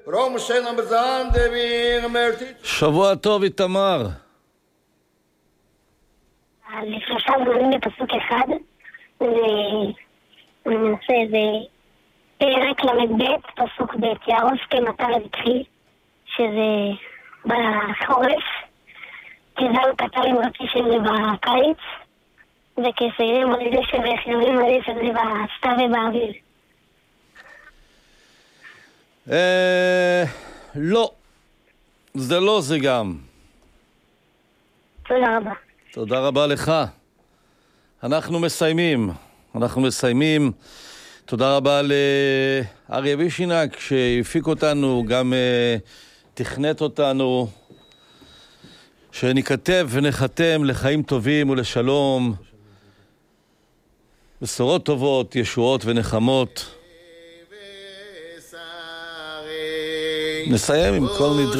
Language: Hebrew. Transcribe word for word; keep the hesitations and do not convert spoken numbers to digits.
שבוע טוב, איתמר. לפרשה גורים בפסוק אחד, ואני מנסה איזה פרק למד ב', פסוק ב', יערוס כמטר לבטחי, שזה בחורף, כזל קטר עם רצי שזה בקיץ, וכסיירים על ידי שבחיירים על ידי שזה בסתיו ובאוויר. אה... לא. זה לא, זה גם. תודה רבה. תודה רבה לך. אנחנו מסיימים. אנחנו מסיימים. תודה רבה לאריה וישינק שהפיק אותנו, גם uh, תכנת אותנו, שנכתב ונחתם לחיים טובים ולשלום, בשורות טובות, ישועות ונחמות. נסיים עם כל נדרי.